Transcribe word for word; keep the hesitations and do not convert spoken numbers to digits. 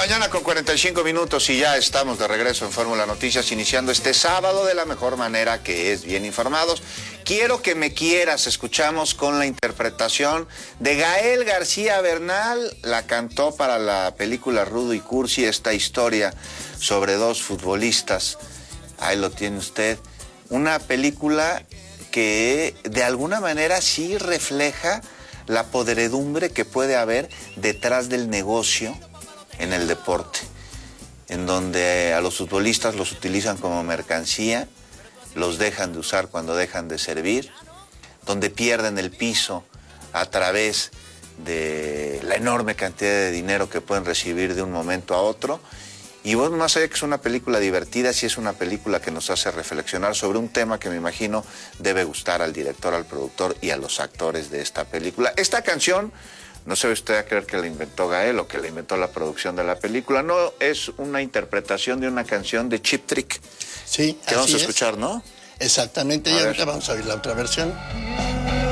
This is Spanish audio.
mañana con cuarenta y cinco minutos y ya estamos de regreso en Fórmula Noticias, iniciando este sábado de la mejor manera, que es bien informados. Quiero que me quieras, escuchamos con la interpretación de Gael García Bernal, la cantó para la película Rudo y Cursi, esta historia sobre dos futbolistas. Ahí lo tiene usted. Una película que de alguna manera sí refleja la podredumbre que puede haber detrás del negocio en el deporte, en donde a los futbolistas los utilizan como mercancía, los dejan de usar cuando dejan de servir, donde pierden el piso a través de la enorme cantidad de dinero que pueden recibir de un momento a otro. Y bueno, más allá que es una película divertida, sí es una película que nos hace reflexionar sobre un tema que me imagino debe gustar al director, al productor y a los actores de esta película. Esta canción, no se ve usted a creer que la inventó Gael o que la inventó la producción de la película, no, es una interpretación de una canción de Cheap Trick. Sí, que vamos a es. escuchar, ¿no? Exactamente, A y ver. ahorita vamos a oír la otra versión.